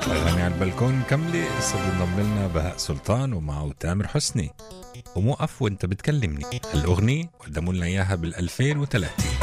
أغاني على البلكون كملي صار ينضم لنا بهاء سلطان ومعه تامر حسني. وموقف وانت بتكلمني، الأغنية قدموا لنا إياها بال 2003.